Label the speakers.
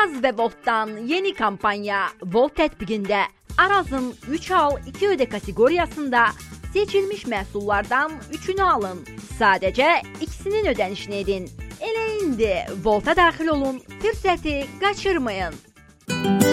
Speaker 1: Araz ve Volt'tan yeni kampanya. Volt tətbiqində Araz'ın 3 al 2 öde kategorisində seçilmiş məhsullardan 3'ünü alın. Sadəcə ikisinin ödənişini edin. Elə indi Volt'a daxil olun, fürsəti qaçırmayın.